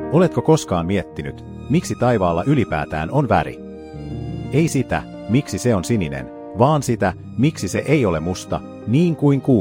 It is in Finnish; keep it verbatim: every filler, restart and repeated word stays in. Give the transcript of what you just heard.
Oletko koskaan miettinyt, miksi taivaalla ylipäätään on väri? Ei sitä, miksi se on sininen, vaan sitä, miksi se ei ole musta, niin kuin kuuluu.